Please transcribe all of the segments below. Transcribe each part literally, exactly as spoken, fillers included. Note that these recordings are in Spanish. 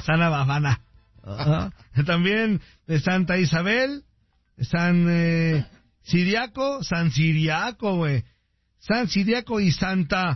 Sana Bafana. Uh-huh. También de Santa Isabel, San eh, Siriaco, San Siriaco, güey. San Siriaco y Santa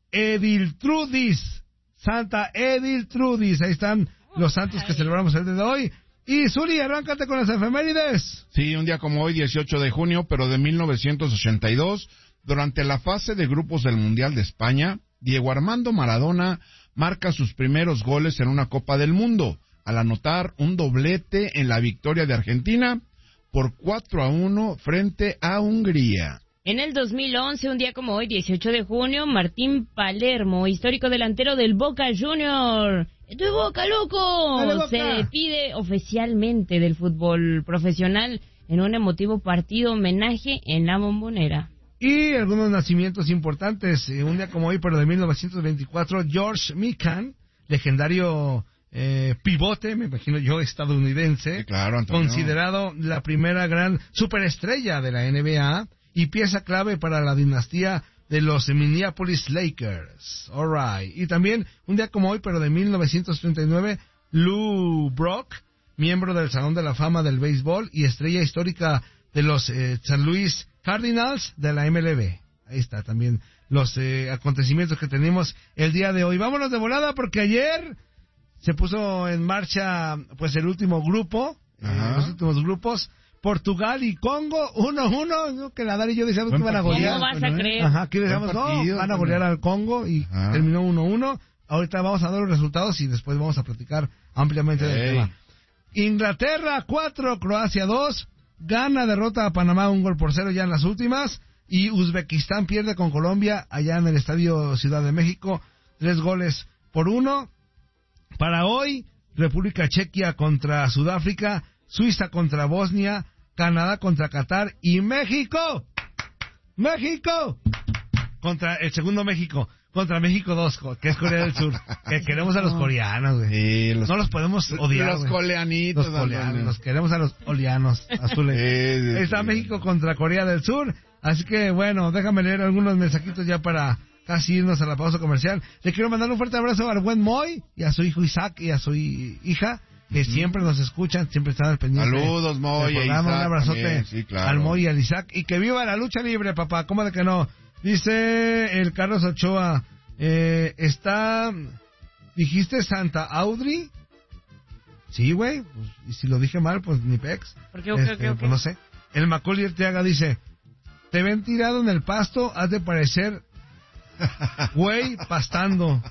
Ediltrudis. Santa Ediltrudis. Ahí están los santos que celebramos el día de hoy. Y Zuli, arráncate con las efemérides. Sí, un día como hoy, dieciocho de junio, pero de mil novecientos ochenta y dos, durante la fase de grupos del Mundial de España, Diego Armando Maradona marca sus primeros goles en una Copa del Mundo, al anotar un doblete en la victoria de Argentina por cuatro a uno frente a Hungría. En el dos mil once, un día como hoy, dieciocho de junio, Martín Palermo, histórico delantero del Boca Junior. ¡Esto es Boca, loco! Boca. Se despide oficialmente del fútbol profesional en un emotivo partido homenaje en La Bombonera. Y algunos nacimientos importantes. Un día como hoy, pero de mil novecientos veinticuatro, George Mikan, legendario eh, pivote, me imagino yo, estadounidense, sí, claro, Antonio. Considerado la primera gran superestrella de la N B A y pieza clave para la dinastía de los Minneapolis Lakers. All right. Y también, un día como hoy, pero de mil novecientos treinta y nueve, Lou Brock, miembro del Salón de la Fama del Béisbol y estrella histórica de los eh, San Luis Cardinals de la M L B. Ahí está también los eh, acontecimientos que tenemos el día de hoy. Vámonos de volada porque ayer se puso en marcha pues el último grupo, eh, los últimos grupos. Portugal y Congo, uno uno, ¿no? Que la Dari y yo decíamos que iban a golear. ¿Cómo vas a creer? Ajá, aquí decíamos, no, van a golear al Congo y Ajá. terminó uno uno. Ahorita vamos a dar los resultados y después vamos a platicar ampliamente hey. del tema. Inglaterra cuatro, Croacia dos, Ghana derrota a Panamá un gol por cero ya en las últimas, y Uzbekistán pierde con Colombia allá en el Estadio Ciudad de México, tres goles por uno. Para hoy, República Chequia contra Sudáfrica, Suiza contra Bosnia, Canadá contra Qatar y México, México contra el segundo México, contra México dos, que es Corea del Sur, que queremos a los coreanos, güey. Sí, los, no los podemos odiar, los coleanitos, los coleanos, los queremos a los oleanos azules. Sí, sí, Está sí. México contra Corea del Sur, así que bueno, déjame leer algunos mensajitos ya para casi irnos a la pausa comercial. Le quiero mandar un fuerte abrazo al buen Moy y a su hijo Isaac y a su hija, que siempre nos escuchan, siempre están al pendiente. Saludos, Moy. Un abrazote sí, claro. al Moy y al Isaac. Y que viva la lucha libre, papá. ¿Cómo de que no? Dice el Carlos Ochoa, eh, está... ¿Dijiste Santa Audrey? Sí, güey. Pues, y si lo dije mal, pues ni pex. ¿Por qué? Okay, este, okay, okay. Pues no sé. El Macaulay Arteaga dice, te ven tirado en el pasto, has de parecer güey pastando.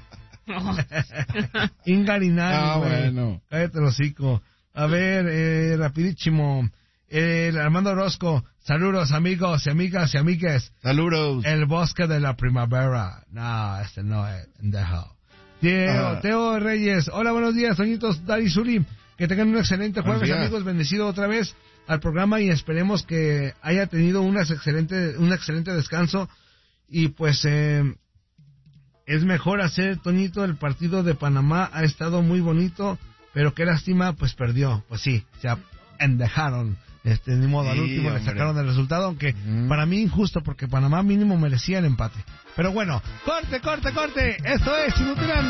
Ingarinal, ah, bueno. Cállate el hocico. A ver, eh, rapidísimo. El Armando Orozco. Saludos, amigos y amigas y amigues. Saludos. El bosque de la primavera. No, este no es pendejo. Teo, ah. Teo Reyes. Hola, buenos días, Toñitos, Dari Zuli. Que tengan un excelente jueves, amigos. Bendecido otra vez al programa y esperemos que haya tenido unas excelente, un excelente descanso. Y pues, eh, es mejor hacer, Toñito, el partido de Panamá ha estado muy bonito, pero qué lástima, pues perdió. Pues sí, se endejaron. Este, ni modo, sí, al último hombre. Le sacaron el resultado, aunque mm. para mí injusto, porque Panamá mínimo merecía el empate. Pero bueno, corte, corte, corte. Esto es Inutilando.